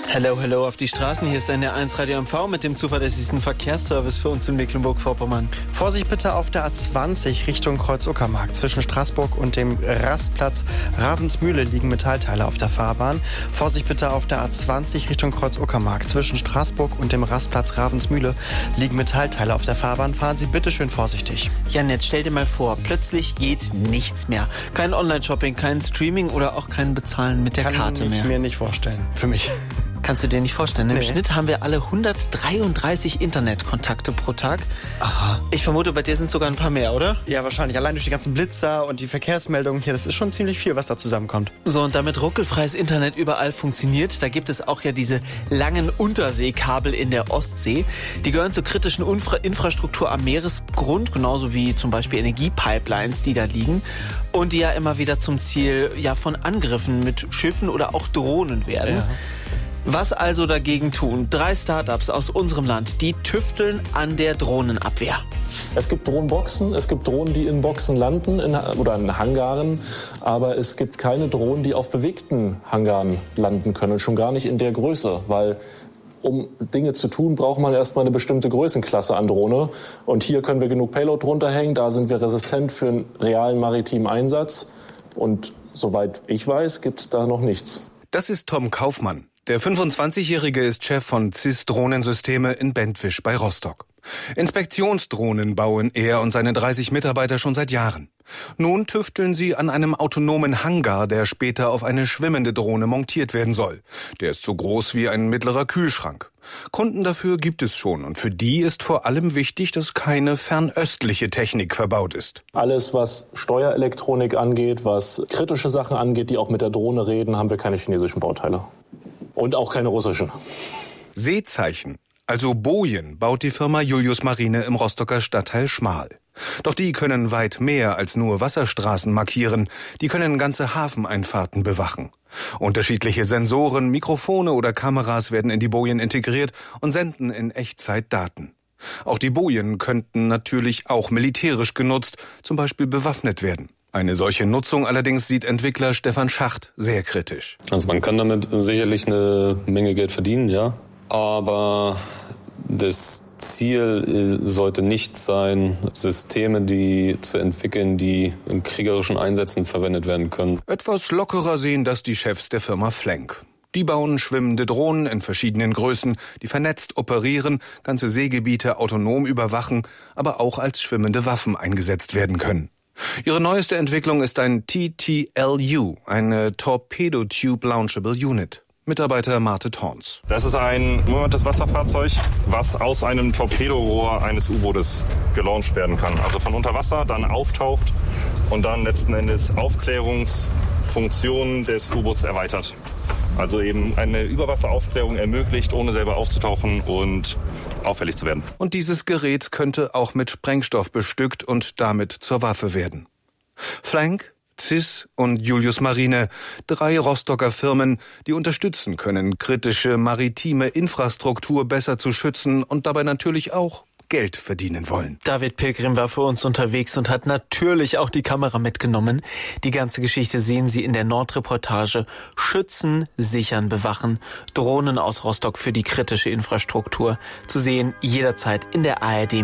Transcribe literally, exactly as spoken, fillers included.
Hello, hello auf die Straßen. Hier ist N R eins Radio M V mit dem zuverlässigsten Verkehrsservice für uns in Mecklenburg-Vorpommern. Vorsicht bitte auf der A zwanzig Richtung Kreuz-Uckermark. Zwischen Straßburg und dem Rastplatz Ravensmühle liegen Metallteile auf der Fahrbahn. Vorsicht bitte auf der A zwanzig Richtung Kreuz-Uckermark. Zwischen Straßburg und dem Rastplatz Ravensmühle liegen Metallteile auf der Fahrbahn. Fahren Sie bitte schön vorsichtig. Jan, jetzt stell dir mal vor, plötzlich geht nichts mehr. Kein Online-Shopping, kein Streaming oder auch kein Bezahlen mit der Kann Karte ich mehr. mir nicht vorstellen. Für mich. Kannst du dir nicht vorstellen. Im Nee. Schnitt haben wir alle hundertdreiunddreißig Internetkontakte pro Tag. Aha. Ich vermute, bei dir sind es sogar ein paar mehr, oder? Ja, wahrscheinlich. Allein durch die ganzen Blitzer und die Verkehrsmeldungen hier, das ist schon ziemlich viel, was da zusammenkommt. So, und damit ruckelfreies Internet überall funktioniert, da gibt es auch ja diese langen Unterseekabel in der Ostsee. Die gehören zur kritischen Infra- Infrastruktur am Meeresgrund, genauso wie zum Beispiel Energiepipelines, die da liegen. Und die ja immer wieder zum Ziel ja, von Angriffen mit Schiffen oder auch Drohnen werden. Ja. Was also dagegen tun? Drei Startups aus unserem Land, die tüfteln an der Drohnenabwehr. Es gibt Drohnenboxen, es gibt Drohnen, die in Boxen landen in, oder in Hangaren, aber es gibt keine Drohnen, die auf bewegten Hangaren landen können, schon gar nicht in der Größe, weil um Dinge zu tun, braucht man erstmal eine bestimmte Größenklasse an Drohne. Und hier können wir genug Payload drunter hängen, da sind wir resistent für einen realen maritimen Einsatz. Und soweit ich weiß, gibt es da noch nichts. Das ist Tom Kaufmann. Der fünfundzwanzigjährige ist Chef von C I S Drohnensysteme in Bentwisch bei Rostock. Inspektionsdrohnen bauen er und seine dreißig Mitarbeiter schon seit Jahren. Nun tüfteln sie an einem autonomen Hangar, der später auf eine schwimmende Drohne montiert werden soll. Der ist so groß wie ein mittlerer Kühlschrank. Kunden dafür gibt es schon und für die ist vor allem wichtig, dass keine fernöstliche Technik verbaut ist. Alles, was Steuerelektronik angeht, was kritische Sachen angeht, die auch mit der Drohne reden, haben wir keine chinesischen Bauteile. Und auch keine russischen. Seezeichen, also Bojen, baut die Firma Julius Marine im Rostocker Stadtteil Schmal. Doch die können weit mehr als nur Wasserstraßen markieren. Die können ganze Hafeneinfahrten bewachen. Unterschiedliche Sensoren, Mikrofone oder Kameras werden in die Bojen integriert und senden in Echtzeit Daten. Auch die Bojen könnten natürlich auch militärisch genutzt, zum Beispiel bewaffnet werden. Eine solche Nutzung allerdings sieht Entwickler Stefan Schacht sehr kritisch. Also man kann damit sicherlich eine Menge Geld verdienen, ja. Aber das Ziel sollte nicht sein, Systeme, die zu entwickeln, die in kriegerischen Einsätzen verwendet werden können. Etwas lockerer sehen das die Chefs der Firma Flank. Die bauen schwimmende Drohnen in verschiedenen Größen, die vernetzt operieren, ganze Seegebiete autonom überwachen, aber auch als schwimmende Waffen eingesetzt werden können. Ihre neueste Entwicklung ist ein T T L U, eine Torpedo Tube Launchable Unit. Mitarbeiter Marte Torns. Das ist ein unbemanntes Wasserfahrzeug, was aus einem Torpedorohr eines U-Bootes gelauncht werden kann. Also von unter Wasser, dann auftaucht und dann letzten Endes Aufklärungsfunktionen des U-Boots erweitert. Also eben eine Überwasseraufklärung ermöglicht, ohne selber aufzutauchen und auffällig zu werden. Und dieses Gerät könnte auch mit Sprengstoff bestückt und damit zur Waffe werden. Flank, C I S und Julius Marine, drei Rostocker Firmen, die unterstützen können, kritische maritime Infrastruktur besser zu schützen und dabei natürlich auch Geld verdienen wollen. David Pilgrim war für uns unterwegs und hat natürlich auch die Kamera mitgenommen. Die ganze Geschichte sehen Sie in der Nordreportage. Schützen, sichern, bewachen. Drohnen aus Rostock für die kritische Infrastruktur. Zu sehen jederzeit in der A R D